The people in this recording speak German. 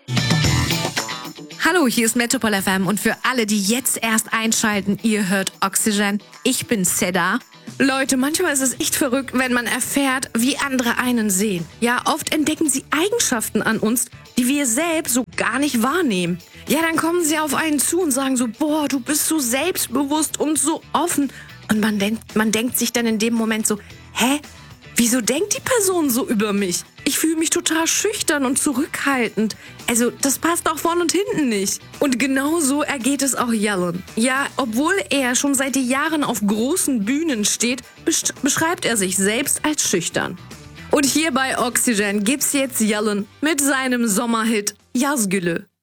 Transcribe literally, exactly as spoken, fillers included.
Hallo, hier ist Metropol F M und für alle, die jetzt erst einschalten, ihr hört Oxygen. Ich bin Seda. Leute, manchmal ist es echt verrückt, wenn man erfährt, wie andere einen sehen. Ja, oft entdecken sie Eigenschaften an uns, die wir selbst so gar nicht wahrnehmen. Ja, dann kommen sie auf einen zu und sagen so, boah, du bist so selbstbewusst und so offen. Und man denkt, man denkt sich dann in dem Moment so, hä? Wieso denkt die Person so über mich? Ich fühle mich total schüchtern und zurückhaltend. Also, das passt auch vorne und hinten nicht. Und genau so ergeht es auch Yellen. Ja, obwohl er schon seit Jahren auf großen Bühnen steht, besch- beschreibt er sich selbst als schüchtern. Und hier bei Oxygen gibt's jetzt Yellen mit seinem Sommerhit Yazgülü.